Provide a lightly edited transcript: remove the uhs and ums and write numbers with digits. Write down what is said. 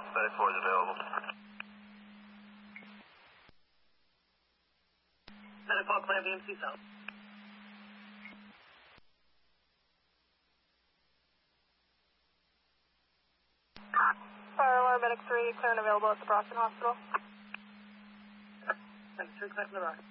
Medic 4 is available. Medic 4, clear BMC South. Fire alarm, Medic 3, clear and available at the Brockton Hospital. Medic 2, clear from the rock.